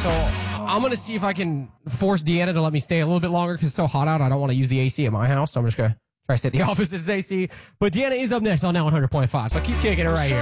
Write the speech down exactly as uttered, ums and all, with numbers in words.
So I'm going to see if I can force Deanna to let me stay a little bit longer because it's so hot out. I don't want to use the A C at my house. So I'm just going to try to stay at the office as A C. But Deanna is up next on Now one hundred point five. So keep kicking it right here.